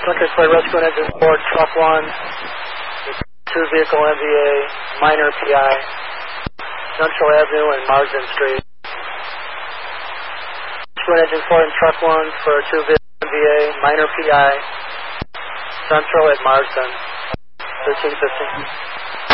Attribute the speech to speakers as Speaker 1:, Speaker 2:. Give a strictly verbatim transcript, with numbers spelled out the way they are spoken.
Speaker 1: Lincoln Flight Rescue and Engine four, Truck one, two vehicle M V A, minor P I, Central Avenue and Marsden Street. Rescue and Engine four and Truck one for two vehicle M V A, minor P I, Central at Marsden, thirteen fifteen.